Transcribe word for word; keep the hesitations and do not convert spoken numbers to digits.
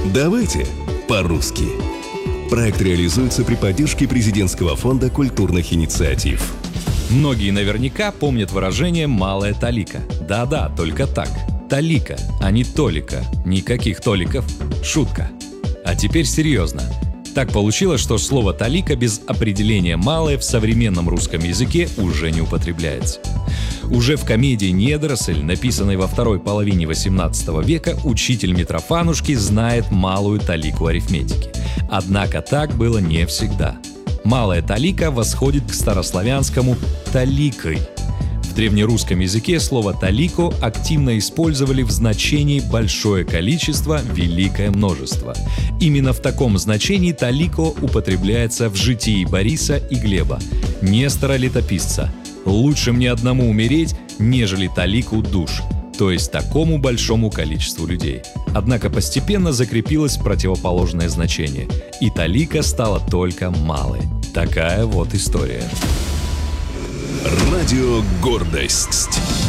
Давайте по-русски. Проект реализуется при поддержке Президентского фонда культурных инициатив. Многие наверняка помнят выражение «малая талика». Да-да, только так. Талика, а не толика. Никаких толиков. Шутка. А теперь серьезно. Так получилось, что слово «талика» без определения «малое» в современном русском языке уже не употребляется. Уже в комедии «Недоросль», написанной во второй половине восемнадцатого века, учитель Митрофанушки знает малую талику арифметики. Однако так было не всегда. Малая талика восходит к старославянскому «таликой». В древнерусском языке слово «талико» активно использовали в значении «большое количество», «великое множество». Именно в таком значении «талико» употребляется в житии Бориса и Глеба, Нестора Летописца. «Лучше мне одному умереть, нежели талику душ», то есть такому большому количеству людей. Однако постепенно закрепилось противоположное значение, и талика стала только малой. Такая вот история. Радио «Гордость».